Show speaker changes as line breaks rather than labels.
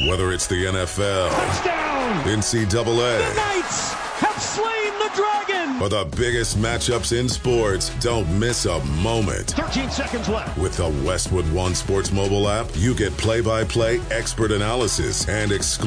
Whether it's the NFL,
touchdown,
NCAA,
the Knights have slain the dragon,
or the biggest matchups in sports, don't miss a moment.
13 seconds left.
With the Westwood One Sports mobile app, you get play-by-play expert analysis and exclusive